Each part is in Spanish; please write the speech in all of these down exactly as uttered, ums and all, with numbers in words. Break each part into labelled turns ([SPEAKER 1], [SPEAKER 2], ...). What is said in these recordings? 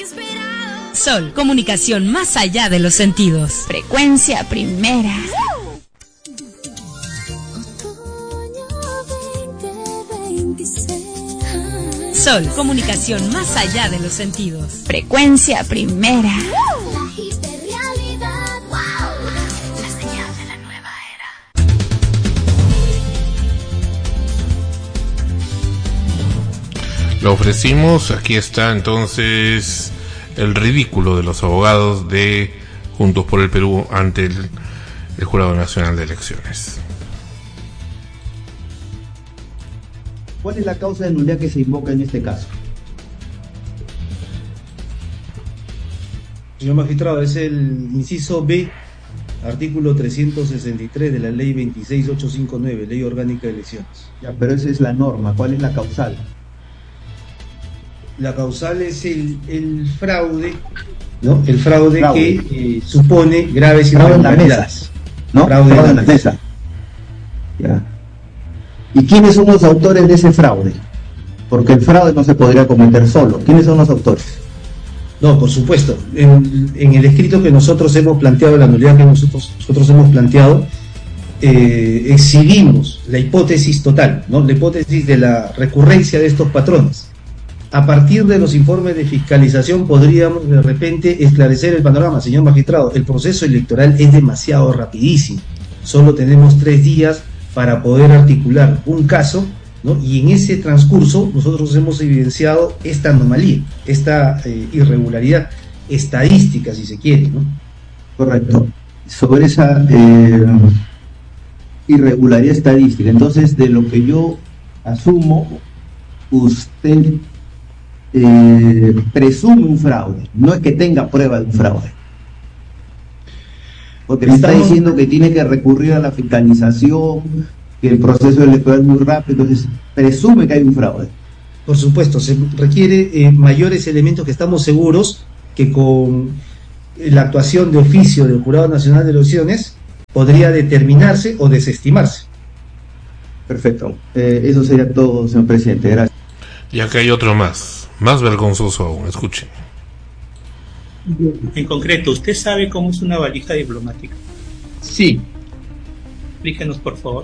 [SPEAKER 1] Sol, comunicación más allá de los sentidos.
[SPEAKER 2] Frecuencia primera.
[SPEAKER 1] Sol, comunicación más allá de los sentidos.
[SPEAKER 2] Frecuencia primera.
[SPEAKER 3] La hiperrealidad, wow. La señal de la nueva era.
[SPEAKER 4] Lo ofrecimos, aquí está entonces el ridículo de los abogados de Juntos por el Perú ante el, el Jurado Nacional de Elecciones.
[SPEAKER 5] ¿Cuál es la causa de nulidad que se invoca en este caso?
[SPEAKER 6] Señor magistrado, es el inciso B, artículo trescientos sesenta y tres de la ley veintiséis mil ochocientos cincuenta y nueve, ley orgánica de elecciones.
[SPEAKER 5] Ya, pero esa es la norma. ¿Cuál es la causal?
[SPEAKER 6] La causal es el, el fraude, ¿no? El fraude,
[SPEAKER 5] fraude.
[SPEAKER 6] que eh, supone graves
[SPEAKER 5] fraude en la
[SPEAKER 6] irregularidades.
[SPEAKER 5] mesa, ¿no?
[SPEAKER 6] Fraude,
[SPEAKER 5] fraude
[SPEAKER 6] en
[SPEAKER 5] en la mesa. mesa. Ya. ¿Y quiénes son los autores de ese fraude? Porque el fraude no se podría cometer solo. ¿Quiénes son los autores?
[SPEAKER 6] No, por supuesto. En, en el escrito que nosotros hemos planteado, la nulidad que nosotros, nosotros hemos planteado, eh, exhibimos la hipótesis total, ¿no? La hipótesis de la recurrencia de estos patrones. A partir de los informes de fiscalización podríamos de repente esclarecer el panorama. Señor magistrado, el proceso electoral es demasiado rapidísimo. Solo tenemos tres días para poder articular un caso, ¿no? Y en ese transcurso nosotros hemos evidenciado esta anomalía, esta eh, irregularidad estadística, si se quiere, ¿no?
[SPEAKER 5] Correcto. Sobre esa eh, irregularidad estadística, entonces, de lo que yo asumo, usted eh, presume un fraude, no es que tenga prueba de un fraude. Porque me está diciendo que tiene que recurrir a la fiscalización, que el proceso electoral es muy rápido, entonces presume que hay un fraude.
[SPEAKER 6] Por supuesto, se requiere eh, mayores elementos que estamos seguros que con la actuación de oficio del Jurado Nacional de Elecciones podría determinarse o desestimarse.
[SPEAKER 5] Perfecto. Eh, eso sería todo, señor presidente. Gracias.
[SPEAKER 4] Y acá hay otro más, más vergonzoso aún, escuchen.
[SPEAKER 7] En concreto, ¿usted sabe cómo es una valija diplomática?
[SPEAKER 8] Sí.
[SPEAKER 7] Explíquenos, por favor.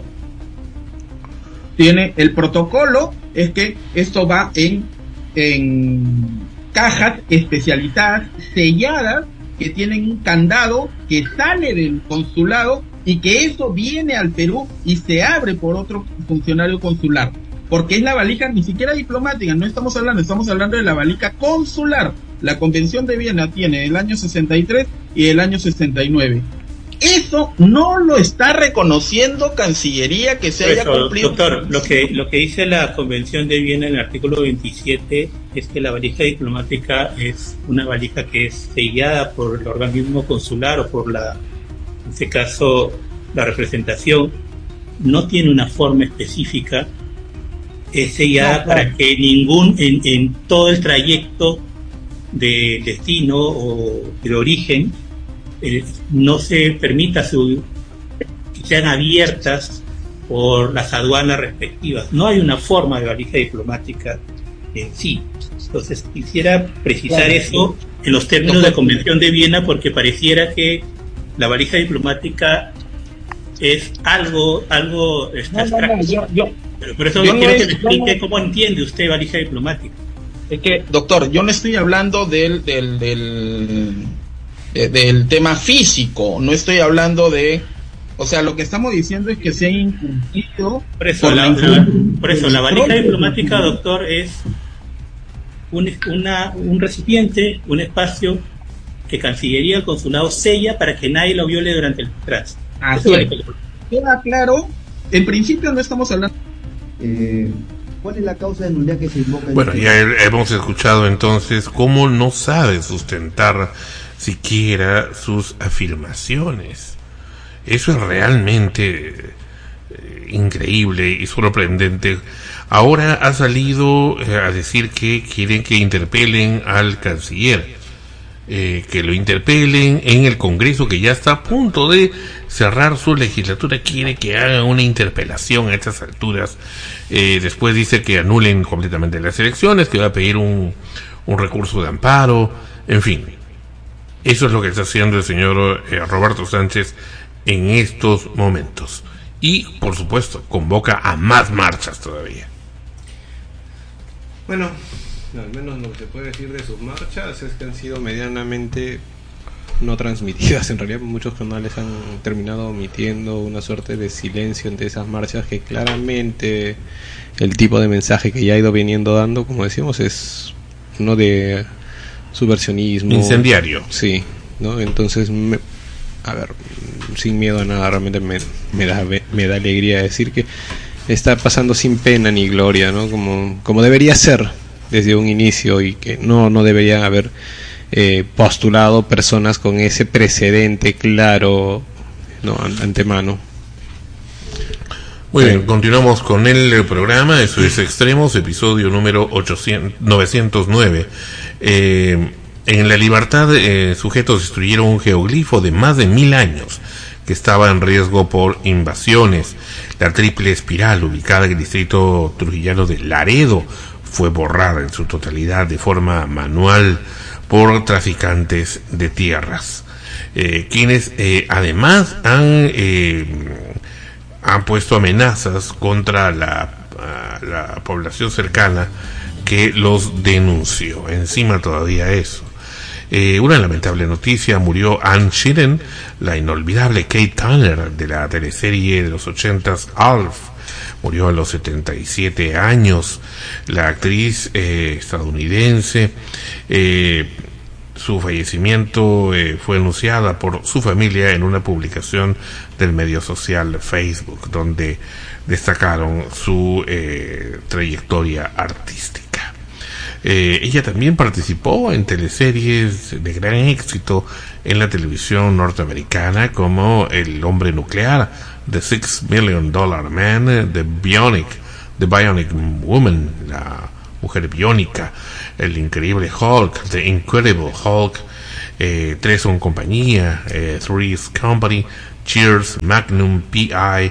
[SPEAKER 8] Tiene el protocolo, es que esto va en, en cajas especializadas, selladas, que tienen un candado que sale del consulado y que eso viene al Perú y se abre por otro funcionario consular. Porque es la valija ni siquiera diplomática, no estamos hablando, estamos hablando de la valija consular. La Convención de Viena tiene el año sesenta y tres y el año sesenta y nueve. Eso no lo está reconociendo Cancillería que se haya cumplido.
[SPEAKER 7] Doctor, lo que, lo que dice la Convención de Viena en el artículo veintisiete es que la valija diplomática es una valija que es sellada por el organismo consular o por la, en este caso, la representación. No tiene una forma específica, es sellada no, para que ningún, en, en todo el trayecto de destino o de origen, eh, no se permita su, que sean abiertas por las aduanas respectivas. No hay una forma de valija diplomática en sí. Entonces quisiera precisar claro, eso sí. en los términos de la Convención de Viena, porque pareciera que la valija diplomática es algo algo está no, no, no, yo, yo, pero por eso yo no quiero no que me explique no, cómo entiende usted valija diplomática.
[SPEAKER 8] Es que, doctor, yo no estoy hablando del del, del de, del tema físico, no estoy hablando de, o sea, lo que estamos diciendo es que se ha incumplido.
[SPEAKER 7] Por eso, por la, la, por eso la valija diplomática, doctor, es un, una, un recipiente, un espacio que Cancillería, el consulado sella para que nadie lo viole durante el tránsito.
[SPEAKER 8] Así es. Queda claro, en principio no estamos hablando.
[SPEAKER 5] Eh, ¿Cuál es la causa de nulidad que se invoca?
[SPEAKER 4] Bueno, ya hemos escuchado entonces cómo no sabe sustentar siquiera sus afirmaciones. Eso es realmente eh, increíble y sorprendente. Ahora ha salido eh, a decir que quieren que interpelen al canciller. Eh, que lo interpelen en el Congreso, que ya está a punto de cerrar su legislatura. Quiere que hagan una interpelación a estas alturas. Eh, después dice que anulen completamente las elecciones, que va a pedir un, un recurso de amparo, en fin. Eso es lo que está haciendo el señor eh, Roberto Sánchez en estos momentos. Y, por supuesto, convoca a más marchas todavía.
[SPEAKER 9] Bueno, al menos lo que se puede decir de sus marchas es que han sido medianamente no transmitidas. En realidad muchos canales han terminado omitiendo una suerte de silencio ante esas marchas, que claramente el tipo de mensaje que ya ha ido viniendo dando, como decíamos, es uno de subversionismo,
[SPEAKER 4] incendiario.
[SPEAKER 9] Sí, ¿no? Entonces, me, a ver, sin miedo a nada, realmente me, me da me da alegría decir que está pasando sin pena ni gloria, ¿no? Como como debería ser desde un inicio, y que no no debería haber eh, postulado personas con ese precedente claro, no, antemano.
[SPEAKER 4] Muy bien, continuamos con el programa. Eso es Extremos, episodio número ochocientos, novecientos nueve. Eh, en La Libertad, eh, sujetos destruyeron un geoglifo de más de mil años que estaba en riesgo por invasiones. La triple espiral, ubicada en el distrito trujillano de Laredo, fue borrada en su totalidad de forma manual por traficantes de tierras, eh, quienes eh, además han... Eh, han puesto amenazas contra la, la población cercana que los denunció. Encima todavía eso. Eh, una lamentable noticia: murió Ann Sheeran, la inolvidable Kate Turner de la teleserie de los ochentas Alf. Murió a los setenta y siete años. La actriz eh, estadounidense, eh, su fallecimiento eh, fue anunciada por su familia en una publicación del medio social Facebook, donde destacaron su eh, trayectoria artística. Eh, ella también participó en teleseries de gran éxito en la televisión norteamericana, como El Hombre Nuclear, The Six Million Dollar Man, The Bionic, The Bionic Woman, la Mujer Biónica, El Increíble Hulk, The Incredible Hulk, eh, Tres son compañía, eh, Three's Company, Cheers, Magnum, P I,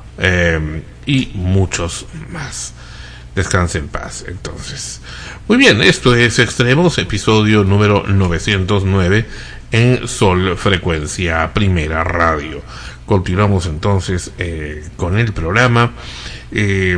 [SPEAKER 4] eh, y muchos más. Descanse en paz, entonces. Muy bien, esto es Extremos, episodio número novecientos nueve en Sol Frecuencia Primera Radio. Continuamos entonces eh, con el programa. Eh,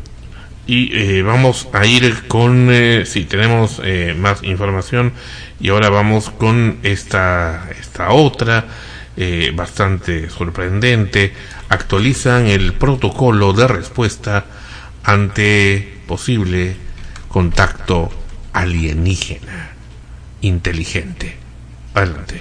[SPEAKER 4] Y eh, vamos a ir con, eh, sí, tenemos eh, más información, y ahora vamos con esta, esta otra, eh, bastante sorprendente. Actualizan el protocolo de respuesta ante posible contacto alienígena inteligente. Adelante.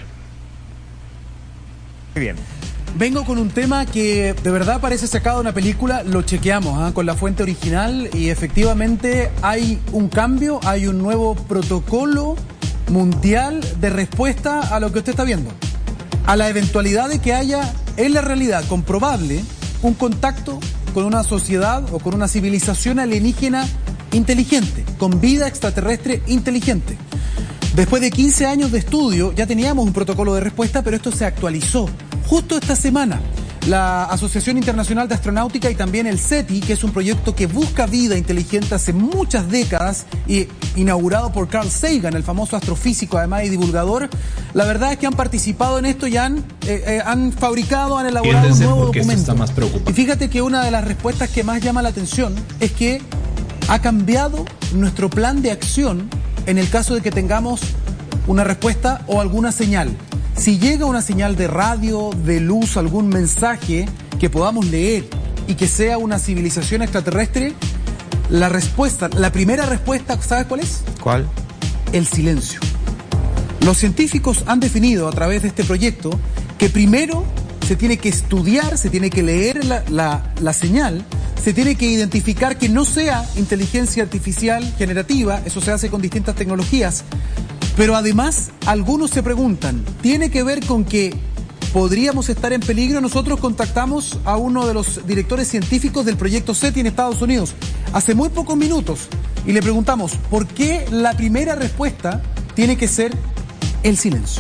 [SPEAKER 10] Muy bien. Vengo con un tema que de verdad parece sacado de una película. Lo chequeamos ¿eh? con la fuente original, y efectivamente hay un cambio, hay un nuevo protocolo mundial de respuesta a lo que usted está viendo, a la eventualidad de que haya en la realidad comprobable un contacto con una sociedad o con una civilización alienígena inteligente, con vida extraterrestre inteligente. Después de quince años de estudio ya teníamos un protocolo de respuesta, pero esto se actualizó justo esta semana. La Asociación Internacional de Astronáutica y también el SETI, que es un proyecto que busca vida inteligente hace muchas décadas y inaugurado por Carl Sagan, el famoso astrofísico además y divulgador, la verdad es que han participado en esto y han, eh, eh, han fabricado, han elaborado un nuevo documento. Está más preocupante. Y fíjate que una de las respuestas que más llama la atención es que ha cambiado nuestro plan de acción en el caso de que tengamos una respuesta o alguna señal. Si llega una señal de radio, de luz, algún mensaje que podamos leer y que sea una civilización extraterrestre, la respuesta, la primera respuesta, ¿sabes cuál es?
[SPEAKER 11] ¿Cuál?
[SPEAKER 10] El silencio. Los científicos han definido a través de este proyecto que primero se tiene que estudiar, se tiene que leer la, la, la señal, se tiene que identificar que no sea inteligencia artificial generativa, eso se hace con distintas tecnologías. Pero además, algunos se preguntan, ¿tiene que ver con que podríamos estar en peligro? Nosotros contactamos a uno de los directores científicos del proyecto SETI en Estados Unidos hace muy pocos minutos y le preguntamos, ¿por qué la primera respuesta tiene que ser el silencio?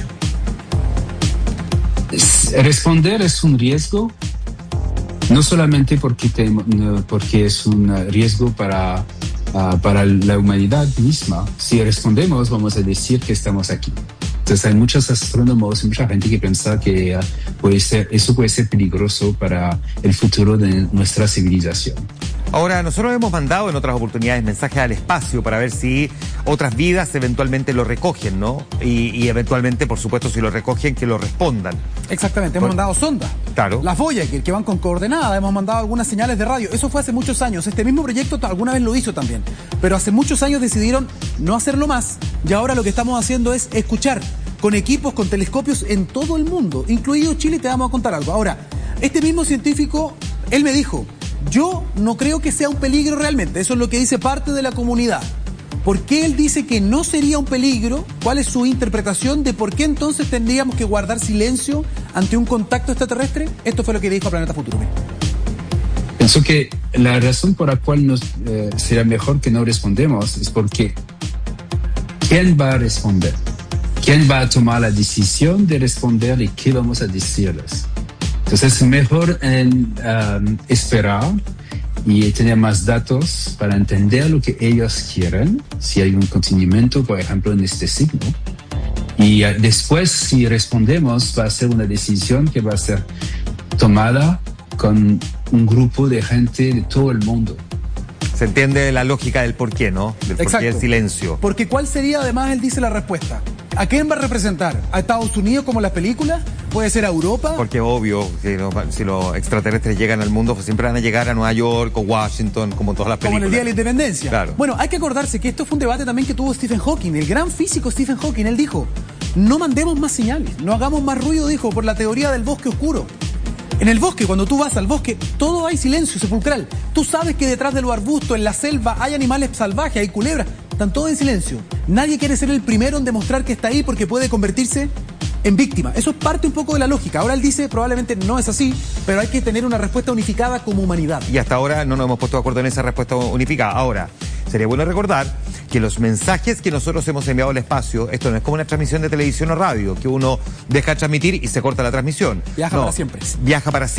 [SPEAKER 12] Responder es un riesgo, no solamente porque, te, porque es un riesgo para uh, para la humanidad misma. Si respondemos, vamos a decir que estamos aquí. Entonces hay muchos astrónomos, mucha gente que piensa que uh, puede ser, eso puede ser peligroso para el futuro de nuestra civilización.
[SPEAKER 11] Ahora, nosotros hemos mandado en otras oportunidades mensajes al espacio para ver si otras vidas eventualmente lo recogen, ¿no? Y, y eventualmente, por supuesto, si lo recogen, que lo respondan.
[SPEAKER 10] Exactamente, hemos
[SPEAKER 11] Por...
[SPEAKER 10] mandado sondas.
[SPEAKER 11] Claro.
[SPEAKER 10] Las Voyager, que van con coordenadas, hemos mandado algunas señales de radio. Eso fue hace muchos años. Este mismo proyecto alguna vez lo hizo también. Pero hace muchos años decidieron no hacerlo más. Y ahora lo que estamos haciendo es escuchar con equipos, con telescopios en todo el mundo, incluido Chile, y te vamos a contar algo. Ahora, este mismo científico, él me dijo, yo no creo que sea un peligro realmente. Eso es lo que dice parte de la comunidad. ¿Por qué él dice que no sería un peligro? ¿Cuál es su interpretación de por qué entonces tendríamos que guardar silencio ante un contacto extraterrestre? Esto fue lo que dijo Planeta Futuro.
[SPEAKER 12] Pienso que la razón por la cual nos, eh, será mejor que no respondemos es porque ¿quién va a responder? ¿Quién va a tomar la decisión de responder y qué vamos a decirles? Entonces es mejor en, um, esperar y tener más datos para entender lo que ellos quieren, si hay un continuamiento, por ejemplo, en este signo. Y uh, después, si respondemos, va a ser una decisión que va a ser tomada con un grupo de gente de todo el mundo.
[SPEAKER 11] Se entiende la lógica del por qué, ¿no? Del por qué el silencio.
[SPEAKER 10] Porque ¿cuál sería, además, él dice la respuesta? ¿A quién va a representar? ¿A Estados Unidos como las películas? ¿Puede ser a Europa?
[SPEAKER 11] Porque obvio, si los, si los extraterrestres llegan al mundo, pues siempre van a llegar a Nueva York o Washington, como todas las películas.
[SPEAKER 10] Como en el Día de la Independencia.
[SPEAKER 11] Claro.
[SPEAKER 10] Bueno, hay que acordarse que esto fue un debate también que tuvo Stephen Hawking, el gran físico Stephen Hawking. Él dijo, no mandemos más señales, no hagamos más ruido, dijo, por la teoría del bosque oscuro. En el bosque, cuando tú vas al bosque, todo hay silencio sepulcral. Tú sabes que detrás de los arbustos, en la selva, hay animales salvajes, hay culebras. Están todos en silencio. Nadie quiere ser el primero en demostrar que está ahí porque puede convertirse en víctima. Eso es parte un poco de la lógica. Ahora él dice, probablemente no es así, pero hay que tener una respuesta unificada como humanidad.
[SPEAKER 11] Y hasta ahora no nos hemos puesto de acuerdo en esa respuesta unificada. Ahora, sería bueno recordar que los mensajes que nosotros hemos enviado al espacio, esto no es como una transmisión de televisión o radio, que uno deja de transmitir y se corta la transmisión.
[SPEAKER 10] Viaja
[SPEAKER 11] no,
[SPEAKER 10] para siempre.
[SPEAKER 11] Viaja para siempre.